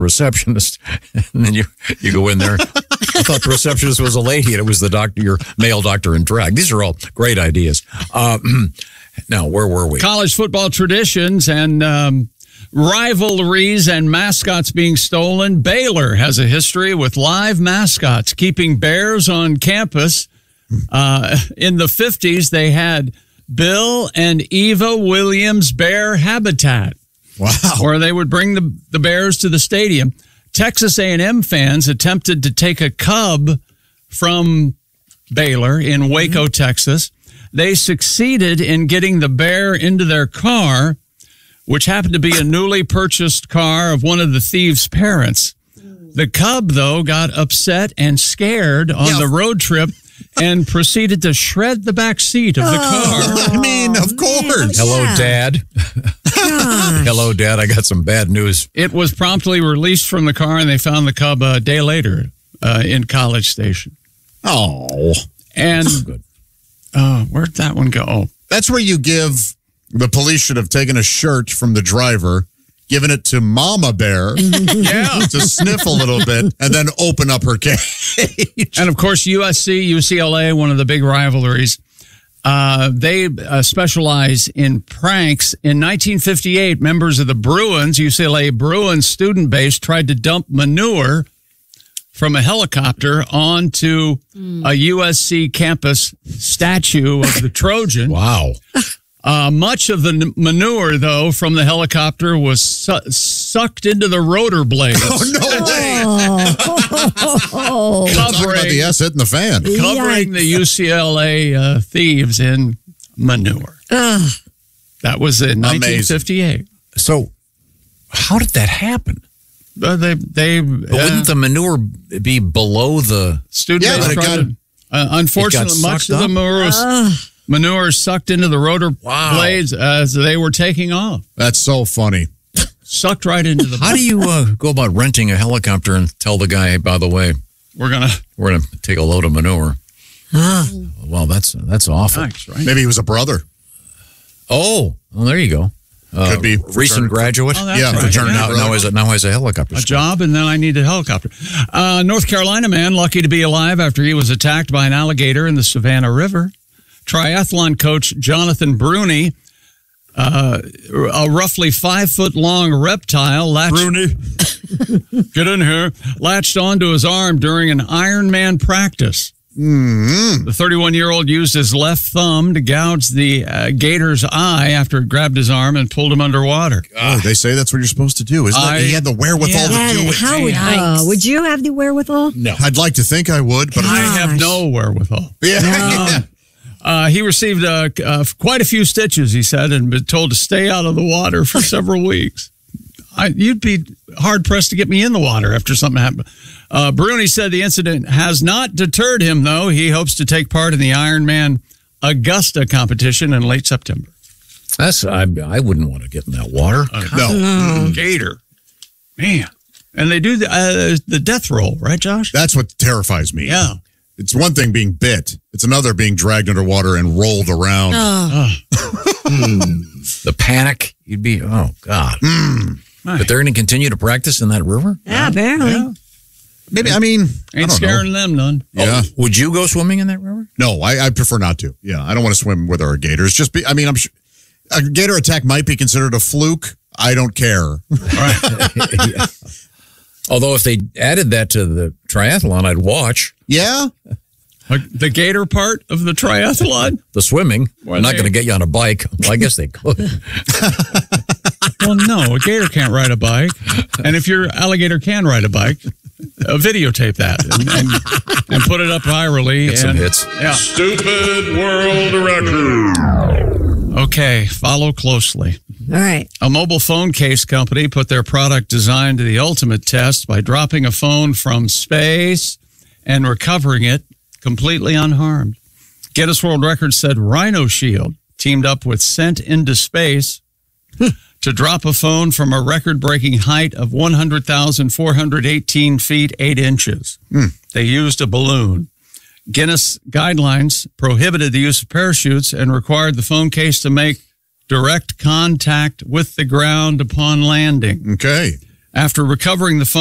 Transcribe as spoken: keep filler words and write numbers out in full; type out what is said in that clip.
receptionist. And then you, you go in there. I thought the receptionist was a lady, and it was the doctor, your male doctor in drag. These are all great ideas. Uh, now, where were we? College football traditions and um, rivalries and mascots being stolen. Baylor has a history with live mascots keeping bears on campus. Uh, in the fifties, they had Bill and Eva Williams Bear Habitat. Wow. Or they would bring the, the bears to the stadium. Texas A and M fans attempted to take a cub from Baylor in Waco, mm-hmm. Texas. They succeeded in getting the bear into their car, which happened to be a newly purchased car of one of the thieves' parents. The cub, though, got upset and scared on yeah. the road trip and proceeded to shred the back seat of the oh, car. I mean, of course. Hello, Yeah. Dad. Hello, Dad. I got some bad news. It was promptly released from the car, and they found the cub a day later uh, in College Station. Oh. And Good. uh, where'd that one go? Oh, That's where you give, the police should have taken a shirt from the driver, given it to Mama Bear yeah. to sniff a little bit, and then open up her cage. And, of course, U S C, U C L A, one of the big rivalries. Uh, they uh, specialize in pranks. In nineteen fifty-eight, members of the Bruins, U C L A Bruins student base, tried to dump manure from a helicopter onto mm. a U S C campus statue of the Trojan. Wow. Uh, much of the n- manure, though, from the helicopter was su- sucked into the rotor blades. Oh, no way. Oh. Talk about the S hitting the fan. Covering Yikes. the U C L A uh, thieves in manure. Ugh. That was in Amazing. nineteen fifty-eight. So, how did that happen? Uh, they, they, But uh, wouldn't the manure be below the... student Yeah, base but it tried got- to- uh, unfortunately, it got much sucked of the up? manure was, Ugh. manure sucked into the rotor Wow. blades as they were taking off. That's so funny. Sucked right into the. How do you uh, go about renting a helicopter and tell the guy, hey, by the way, We're gonna. we're going to take a load of manure? Ugh. Well, that's that's awful. Thanks, right? Maybe he was a brother. Oh, well, there you go. Uh, Could be recent graduate. Oh, that's Yeah, right. fraternity Yeah. Now, now has a now has a helicopter. A school. job, and then I need a helicopter. Uh, North Carolina man lucky to be alive after he was attacked by an alligator in the Savannah River. Triathlon coach Jonathan Bruni, uh, a roughly five-foot-long reptile, latched, Bruni. get in here, latched onto his arm during an Ironman practice. Mm-hmm. The thirty-one-year-old used his left thumb to gouge the uh, gator's eye after it grabbed his arm and pulled him underwater. Oh, they say that's what you're supposed to do, isn't I- it? He had the wherewithal Yeah. to do And it. how would, uh, would you have the wherewithal? No. I'd like to think I would, but I Gosh. have no wherewithal. yeah. Uh, he received uh, uh, quite a few stitches, he said, and been told to stay out of the water for several weeks. I, you'd be hard-pressed to get me in the water after something happened. Uh, Bruni said the incident has not deterred him, though. He hopes to take part in the Ironman Augusta competition in late September. That's I. I wouldn't want to get in that water. No, Gator. Man. And they do the, uh, the death roll, right, Josh? that's what terrifies me. Yeah. It's one thing being bit. It's another being dragged underwater and rolled around. Oh. The panic. You'd be. Oh God. Mm. But they're going to continue to practice in that river. Yeah, apparently. Yeah. Maybe, I mean, I Ain't don't scaring them none. know. Yeah. Oh, would you go swimming in that river? No, I, I prefer not to. Yeah, I don't want to swim where there are gators. Just be, I mean, I'm sure a gator attack might be considered a fluke. I don't care. Yeah. Although if they added that to the triathlon, I'd watch Yeah? Like the gator part of the triathlon? the swimming. Well, I'm not they- going to get you on a bike. Well, I guess they could. Well, no, a gator can't ride a bike. And if your alligator can ride a bike, uh, videotape that and, and, and put it up virally. Get some and, hits. Yeah. Stupid World Record. Okay, follow closely. All right. A mobile phone case company put their product design to the ultimate test by dropping a phone from space and recovering it completely unharmed. Guinness World Records said Rhino Shield teamed up with Sent into Space to drop a phone from a record-breaking height of one hundred thousand four hundred eighteen feet, eight inches. Mm. They used a balloon. Guinness guidelines prohibited the use of parachutes and required the phone case to make direct contact with the ground upon landing. Okay. After recovering the phone,